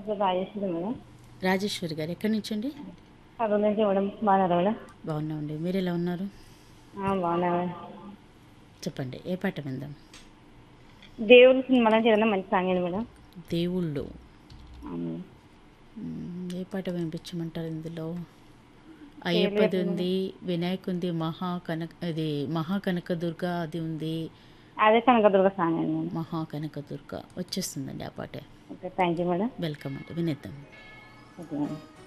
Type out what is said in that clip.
అసలు రాజేశ్వరి మేడం. రాజేశ్వరి గారు ఎక్కడి నుంచండి? కర్నూలు నుంచి మేడం. బాగున్నారా మేడం? బాగున్నామండి. మీరు ఎలా ఉన్నారు? బాగున్నా మేడం. చెప్పండి, ఏ పాట విందాం? దేవుడు సినిమా నుంచి ఏదైనా మంచి సాంగ్ ఏంది మేడం? దేవుళ్ళు. అవును. ఏ పాట వినిపించమంటారు ఇందులో? పేర్లు అయ్యప్పది చెప్పండి మేడం. ఉంది, వినాయకుంది, ఇది మహాకనకదుర్గ అది ఉంది. అదే కనకదుర్గ సాంగ్ అండి మేడం. మహాకనకదుర్గ వచ్చేస్తుందండి ఆ పాటే. Okay, thank you madam. Welcome అండి, వినేద్దాం. Okay madam.